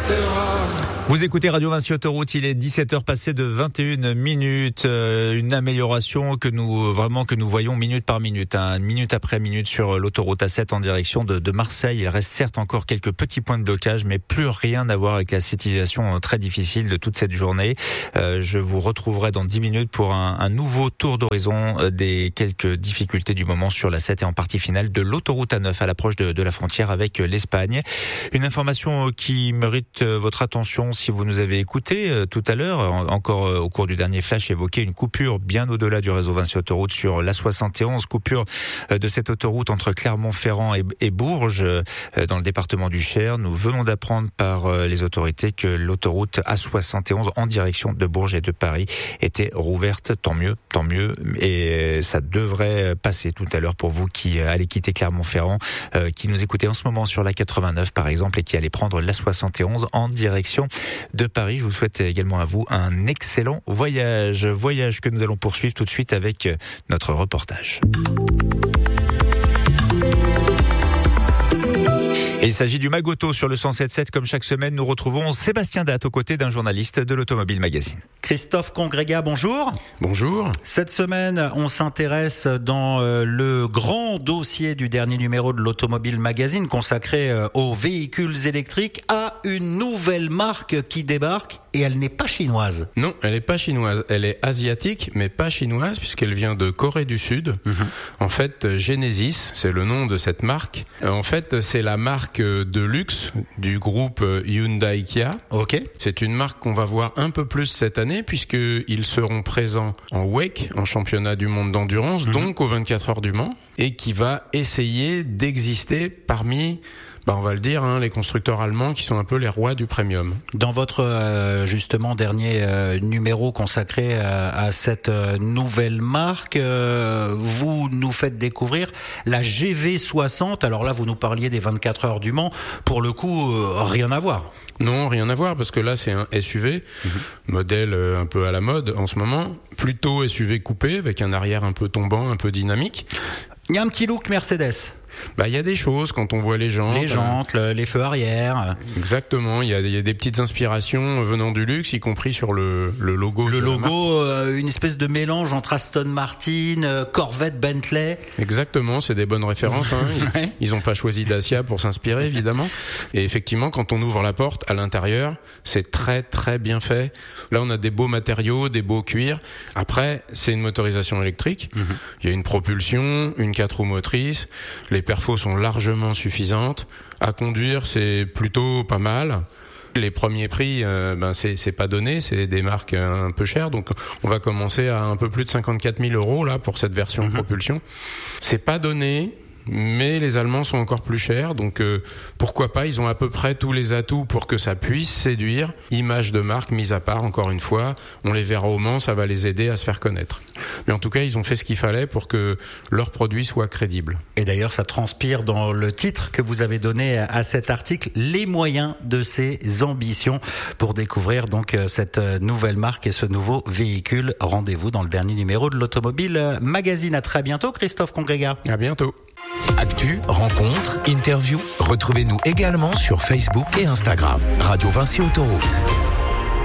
Vous écoutez Radio Vinci Autoroute, il est 17h passé de 21 minutes, une amélioration que nous voyons minute par minute, minute après minute sur l'autoroute A7 en direction de Marseille. Il reste certes encore quelques petits points de blocage, mais plus rien à voir avec la situation très difficile de toute cette journée. Je vous retrouverai dans 10 minutes pour un nouveau tour d'horizon des quelques difficultés du moment sur l'A7 et en partie finale de l'autoroute A9 à l'approche de la frontière avec l'Espagne. Une information qui mérite votre attention si vous nous avez écouté tout à l'heure, encore au cours du dernier flash, évoquer une coupure bien au-delà du réseau Vinci Autoroute sur l'A71, coupure de cette autoroute entre Clermont-Ferrand et Bourges, dans le département du Cher. Nous venons d'apprendre par les autorités que l'autoroute A71 en direction de Bourges et de Paris était rouverte. Tant mieux, et ça devrait passer tout à l'heure pour vous qui allez quitter Clermont-Ferrand, qui nous écoutez en ce moment sur la 89 par exemple et qui allez prendre l'A71 en direction de Paris. Je vous souhaite également à vous un excellent voyage que nous allons poursuivre tout de suite avec notre reportage. Et il s'agit du Magoto sur le 107.7. Comme chaque semaine, nous retrouvons Sébastien Datte aux côtés d'un journaliste de l'Automobile Magazine. Christophe Congrégat, bonjour. Bonjour. Cette semaine, on s'intéresse dans le grand dossier du dernier numéro de l'Automobile Magazine consacré aux véhicules électriques à une nouvelle marque qui débarque et elle n'est pas chinoise. Non, elle n'est pas chinoise. Elle est asiatique, mais pas chinoise puisqu'elle vient de Corée du Sud. En fait, Genesis, c'est le nom de cette marque. En fait, c'est la marque de luxe du groupe Hyundai Kia. Ok. C'est une marque qu'on va voir un peu plus cette année puisqu'ils seront présents en WEC, en championnat du monde d'endurance, donc aux 24 heures du Mans, et qui va essayer d'exister parmi, on va le dire, les constructeurs allemands qui sont un peu les rois du premium. Dans votre justement dernier numéro consacré à cette nouvelle marque, vous nous faites découvrir la GV60. Alors là, vous nous parliez des 24 heures du Mans. Pour le coup, rien à voir. Non, rien à voir, parce que là, c'est un SUV, modèle un peu à la mode en ce moment. Plutôt SUV coupé, avec un arrière un peu tombant, un peu dynamique. Il y a un petit look Mercedes. Il y a des choses quand on voit les jantes. Les jantes, les feux arrière. Exactement, il y a des petites inspirations venant du luxe, y compris sur le logo. Le logo, une espèce de mélange entre Aston Martin, Corvette, Bentley. Exactement, c'est des bonnes références. Ils ont pas choisi Dacia pour s'inspirer, évidemment. Et effectivement, quand on ouvre la porte, à l'intérieur, c'est très très bien fait. Là, on a des beaux matériaux, des beaux cuirs. Après, c'est une motorisation électrique. Il y a une propulsion, une 4 roues motrices. Les perfos sont largement suffisantes. À conduire, c'est plutôt pas mal. Les premiers prix, c'est pas donné, c'est des marques un peu chères. Donc, on va commencer à un peu plus de 54 000 € là pour cette version propulsion. C'est pas donné. Mais les Allemands sont encore plus chers, donc pourquoi pas, ils ont à peu près tous les atouts pour que ça puisse séduire. Image de marque mise à part, encore une fois, on les verra au Mans, ça va les aider à se faire connaître. Mais en tout cas, ils ont fait ce qu'il fallait pour que leurs produits soient crédibles. Et d'ailleurs, ça transpire dans le titre que vous avez donné à cet article, les moyens de ses ambitions. Pour découvrir donc cette nouvelle marque et ce nouveau véhicule, rendez-vous dans le dernier numéro de l'Automobile Magazine. À très bientôt, Christophe Congrégat. À bientôt. Actu, rencontres, interviews, retrouvez-nous également sur Facebook et Instagram. Radio Vinci Autoroute.